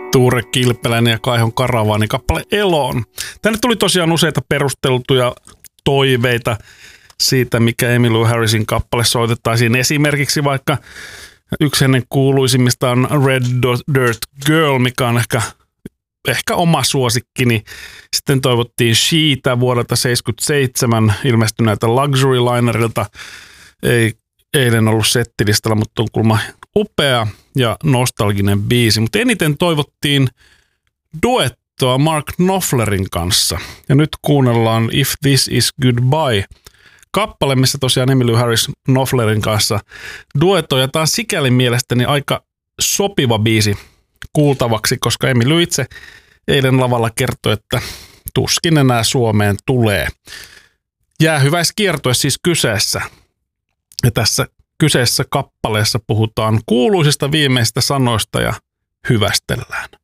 Tuure Kilpeläinen ja Kaihon Karavaani kappale Eloon. Tänne tuli tosiaan useita perusteltuja toiveita siitä, mikä Emmylou Harrisin kappale soitettaisiin. Esimerkiksi vaikka yksi hänen kuuluisimmista on Red Dirt Girl, mikä on ehkä oma suosikkini. Sitten toivottiin Sheeta vuodelta 1977 ilmestyneeltä Luxury Linerilta. Ei eilen ollut settilistalla, mutta on kuulemma upea ja nostalginen biisi. Mutta eniten toivottiin duettoa Mark Knopflerin kanssa. Ja nyt kuunnellaan If This Is Goodbye kappale, missä tosiaan Emmylou Harris Knopflerin kanssa duettoi. Ja tämä on sikäli mielestäni aika sopiva biisi kuultavaksi, koska Emmylou itse eilen lavalla kertoi, että tuskin enää Suomeen tulee. Jäähyväiskiertue siis kyseessä. Ja tässä kyseessä kappaleessa puhutaan kuuluisista viimeisistä sanoista ja hyvästellään.